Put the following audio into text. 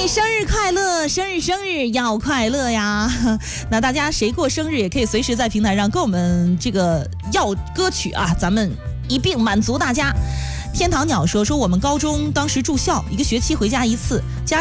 生日快乐，生日要快乐呀！那大家谁过生日也可以随时在平台上跟我们这个要歌曲啊，咱们一并满足大家。天堂鸟说我们高中当时住校，一个学期回家一次，家